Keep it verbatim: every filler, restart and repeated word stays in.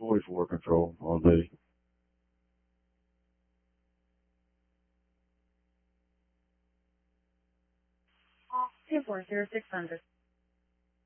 forty-four control on duty. two four zero six hundred.